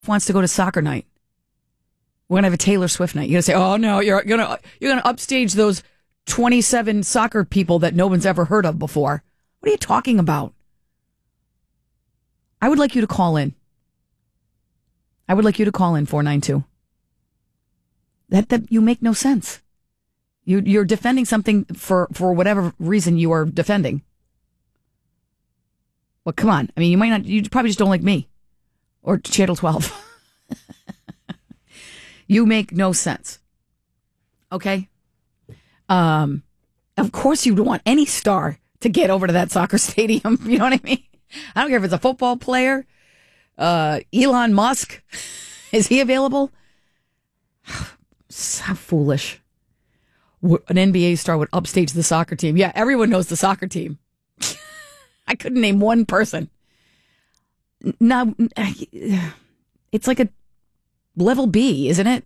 wants to go to soccer night. We're going to have a Taylor Swift night. You're going to say, oh, no, you're going to upstage those 27 soccer people that no one's ever heard of before. What are you talking about? I would like you to call in. 492. That you make no sense. You're defending something for whatever reason you are defending. Well, come on. I mean, you probably just don't like me or Channel 12. You make no sense. Okay? Of course you don't want any star to get over to that soccer stadium. You know what I mean? I don't care if it's a football player. Elon Musk. Is he available? So foolish. An NBA star would upstage the soccer team. Yeah, everyone knows the soccer team. I couldn't name one person. Now, it's like a level B, isn't it?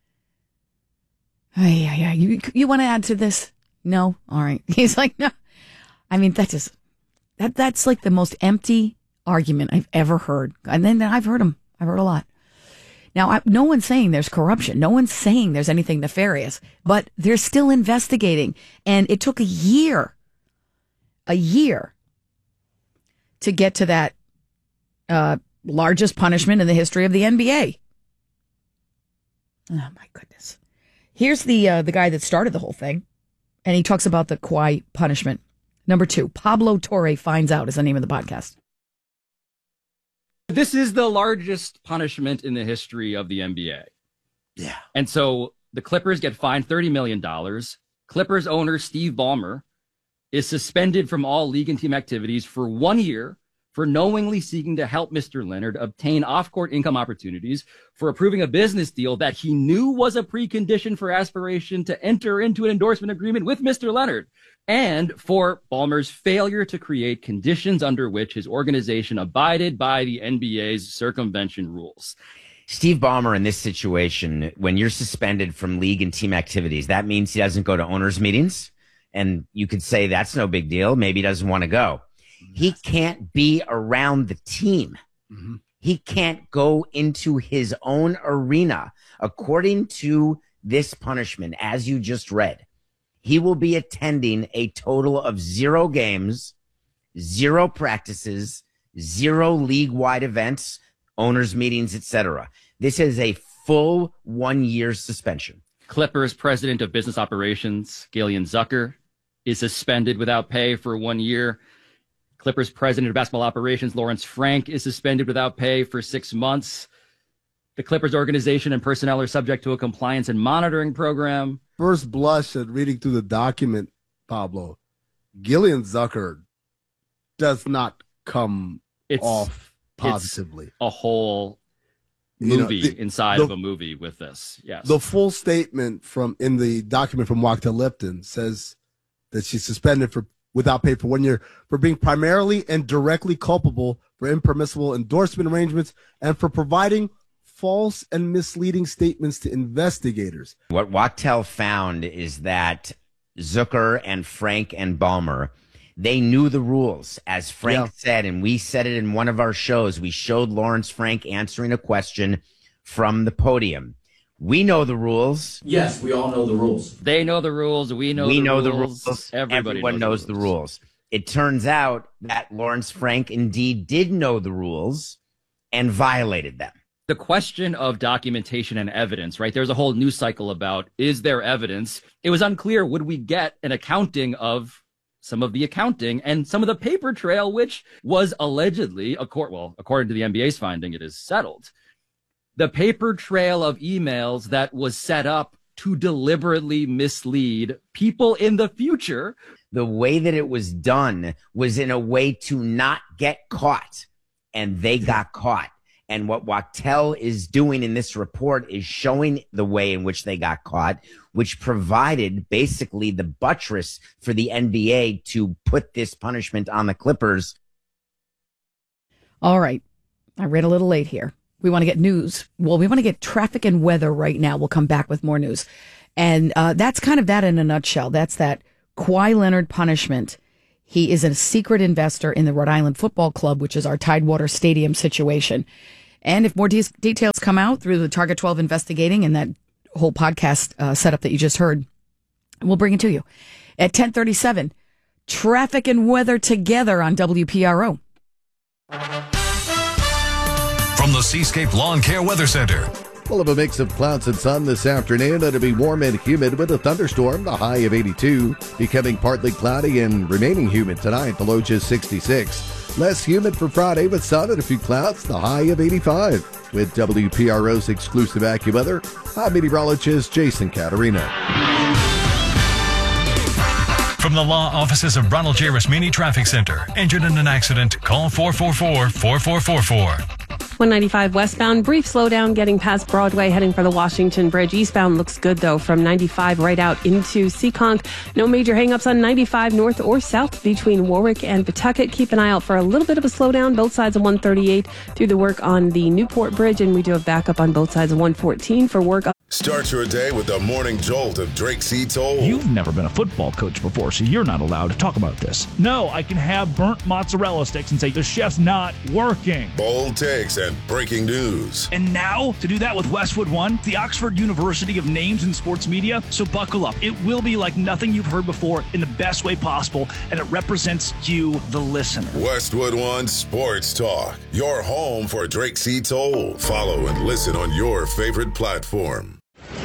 Yeah. You want to add to this? No? All right. He's like, no. I mean, that's like the most empty argument I've ever heard. And then I've heard them. I've heard a lot. Now, no one's saying there's corruption. No one's saying there's anything nefarious, but they're still investigating. And it took a year to get to that largest punishment in the history of the NBA. Oh, my goodness. Here's the guy that started the whole thing, and he talks about the Kawhi punishment. Number 2, Pablo Torre Finds Out is the name of the podcast. This is the largest punishment in the history of the NBA. Yeah. And so the Clippers get fined $30 million. Clippers owner Steve Ballmer is suspended from all league and team activities for 1 year for knowingly seeking to help Mr. Leonard obtain off-court income opportunities, for approving a business deal that he knew was a precondition for aspiration to enter into an endorsement agreement with Mr. Leonard, and for Ballmer's failure to create conditions under which his organization abided by the NBA's circumvention rules. Steve Ballmer in this situation, when you're suspended from league and team activities, that means he doesn't go to owners' meetings. And you could say that's no big deal. Maybe he doesn't want to go. He can't be around the team. Mm-hmm. He can't go into his own arena. According to this punishment, as you just read, he will be attending a total of 0 games, 0 practices, 0 league-wide events, owners' meetings, etc. This is a full 1 year suspension. Clippers president of business operations, Gillian Zucker, is suspended without pay for 1 year. Clippers president of basketball operations, Lawrence Frank, is suspended without pay for 6 months. The Clippers organization and personnel are subject to a compliance and monitoring program. First blush at reading through the document, Pablo, Gillian Zucker does not come off positively. It's a whole movie inside of a movie with this. Yes. The full statement in the document from Wachtell Lipton says that she's suspended without pay for 1 year for being primarily and directly culpable for impermissible endorsement arrangements and for providing false and misleading statements to investigators. What Wachtell found is that Zucker and Frank and Ballmer, they knew the rules. As Frank said, and we said it in one of our shows, we showed Lawrence Frank answering a question from the podium. We know the rules. Yes, we all know the rules. They know the rules. We know the rules. Everyone knows the rules. It turns out that Lawrence Frank indeed did know the rules and violated them. The question of documentation and evidence, right? There's a whole news cycle about, is there evidence? It was unclear, would we get an accounting of some of the accounting and some of the paper trail, which was allegedly, according to the NBA's finding, it is settled. The paper trail of emails that was set up to deliberately mislead people in the future. The way that it was done was in a way to not get caught, and they got caught. And what Wachtell is doing in this report is showing the way in which they got caught, which provided basically the buttress for the NBA to put this punishment on the Clippers. All right. I ran a little late here. We want to get news. Well, we want to get traffic and weather right now. We'll come back with more news. And that's kind of that in a nutshell. That's that Kawhi Leonard punishment. He is a secret investor in the Rhode Island Football Club, which is our Tidewater Stadium situation. And if more details come out through the Target 12 investigating and that whole podcast setup that you just heard, we'll bring it to you. At 10:37, traffic and weather together on WPRO. From the Seascape Lawn Care Weather Center. Full of a mix of clouds and sun this afternoon. It'll be warm and humid with a thunderstorm, the high of 82. Becoming partly cloudy and remaining humid tonight, the low just 66. Less humid for Friday with sun and a few clouds, the high of 85. With WPRO's exclusive AccuWeather, I'm meteorologist Jason Caterina. From the law offices of Ronald J. Rasmini Traffic Center. Injured in an accident? Call 444-4444. 195 westbound, brief slowdown getting past Broadway, heading for the Washington Bridge. Eastbound looks good, though, from 95 right out into Seekonk. No major hangups on 95 north or south between Warwick and Pawtucket. Keep an eye out for a little bit of a slowdown, both sides of 138 through the work on the Newport Bridge, and we do have backup on both sides of 114 for work. Start your day with the morning jolt of Drake C. Toll. You've never been a football coach before, so you're not allowed to talk about this. No, I can have burnt mozzarella sticks and say the chef's not working. Bold takes and breaking news. And now, to do that with Westwood One, the Oxford University of Names in Sports Media. So buckle up. It will be like nothing you've heard before in the best way possible, and it represents you, the listener. Westwood One Sports Talk, your home for Drake C. Toll. Follow and listen on your favorite platform.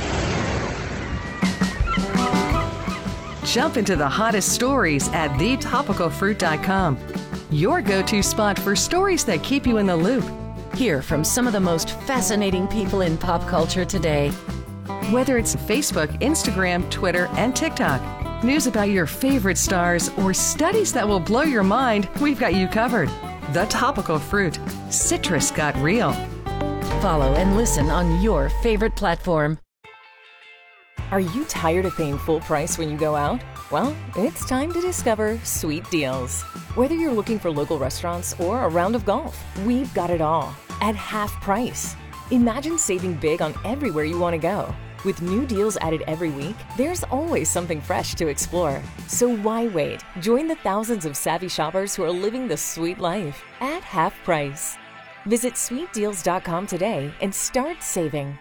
Jump into the hottest stories at thetopicalfruit.com. Your go-to spot for stories that keep you in the loop. Hear from some of the most fascinating people in pop culture today. Whether it's Facebook, Instagram, Twitter, and TikTok, news about your favorite stars, or studies that will blow your mind, we've got you covered. The Topical Fruit. Citrus got real. Follow and listen on your favorite platform. Are you tired of paying full price when you go out? Well, it's time to discover Sweet Deals. Whether you're looking for local restaurants or a round of golf, we've got it all at half price. Imagine saving big on everywhere you want to go. With new deals added every week, there's always something fresh to explore. So why wait? Join the thousands of savvy shoppers who are living the sweet life at half price. Visit sweetdeals.com today and start saving.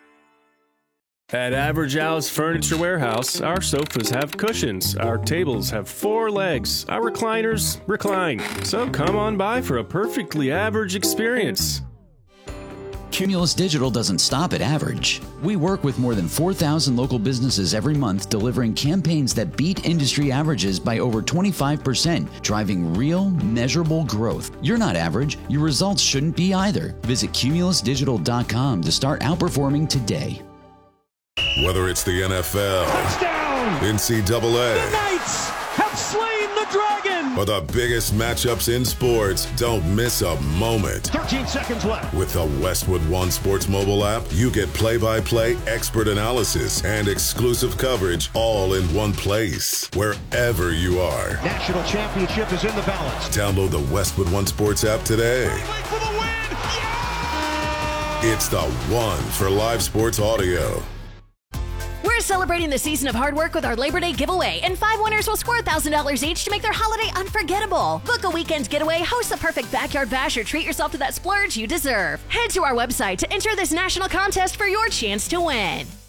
At Average Al's Furniture Warehouse, our sofas have cushions, our tables have 4 legs, our recliners recline. So come on by for a perfectly average experience. Cumulus Digital doesn't stop at average. We work with more than 4,000 local businesses every month, delivering campaigns that beat industry averages by over 25%, driving real, measurable growth. You're not average. Your results shouldn't be either. Visit cumulusdigital.com to start outperforming today. Whether it's the NFL, touchdown, NCAA, the Knights have slain the dragon, or the biggest matchups in sports, don't miss a moment. 13 seconds left. With the Westwood One Sports mobile app, you get play-by-play, expert analysis, and exclusive coverage all in one place, wherever you are. National championship is in the balance. Download the Westwood One Sports app today. For the win. Yeah! It's the one for live sports audio. We're celebrating the season of hard work with our Labor Day giveaway, and 5 winners will score $1,000 each to make their holiday unforgettable. Book a weekend getaway, host a perfect backyard bash, or treat yourself to that splurge you deserve. Head to our website to enter this national contest for your chance to win.